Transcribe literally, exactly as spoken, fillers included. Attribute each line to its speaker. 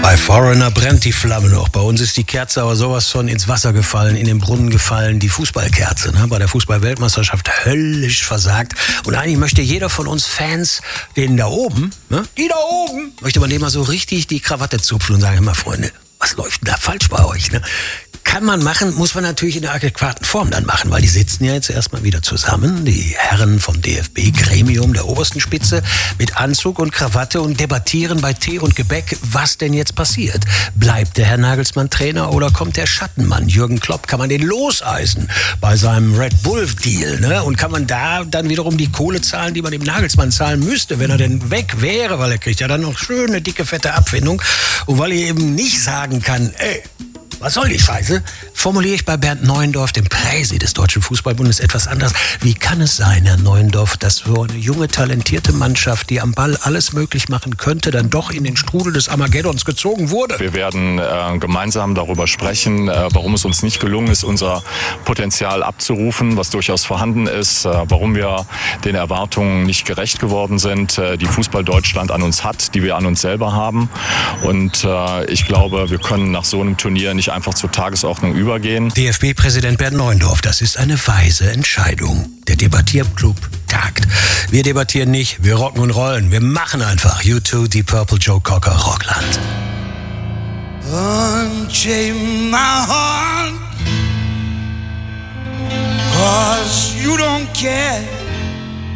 Speaker 1: Bei Foreigner brennt die Flamme noch. Bei uns ist die Kerze aber sowas von ins Wasser gefallen, in den Brunnen gefallen, die Fußballkerze. Ne? Bei der Fußball-Weltmeisterschaft höllisch versagt. Und eigentlich möchte jeder von uns Fans, denen da oben, ne? die da oben, möchte man dem mal so richtig die Krawatte zupfen und sagen, hör mal Freunde, was läuft denn da falsch bei euch? Ne? Kann man machen, muss man natürlich in der adäquaten Form dann machen, weil die sitzen ja jetzt erstmal wieder zusammen, die Herren vom D F B-Gremium der obersten Spitze mit Anzug und Krawatte und debattieren bei Tee und Gebäck, was denn jetzt passiert. Bleibt der Herr Nagelsmann Trainer oder kommt der Schattenmann Jürgen Klopp? Kann man den loseisen bei seinem Red Bull-Deal? Ne? Und kann man da dann wiederum die Kohle zahlen, die man dem Nagelsmann zahlen müsste, wenn er denn weg wäre, weil er kriegt ja dann noch schöne, dicke, fette Abfindung. Und weil er eben nicht sagen kann, ey, was soll die Scheiße? Formuliere ich bei Bernd Neuendorf, dem Präsi des Deutschen Fußballbundes, etwas anders. Wie kann es sein, Herr Neuendorf, dass so eine junge, talentierte Mannschaft, die am Ball alles möglich machen könnte, dann doch in den Strudel des Armageddons gezogen wurde?
Speaker 2: Wir werden äh, gemeinsam darüber sprechen, äh, warum es uns nicht gelungen ist, unser Potenzial abzurufen, was durchaus vorhanden ist, äh, warum wir den Erwartungen nicht gerecht geworden sind, äh, die Fußball Deutschland an uns hat, die wir an uns selber haben. Und äh, ich glaube, wir können nach so einem Turnier nicht einfach zur Tagesordnung übergehen.
Speaker 1: D F B-Präsident Bernd Neuendorf, das ist eine weise Entscheidung. Der Debattierclub tagt. Wir debattieren nicht, wir rocken und rollen. Wir machen einfach U zwei, Deep Purple, Joe Cocker, Rockland.
Speaker 3: Unchain my heart, 'cause you don't care.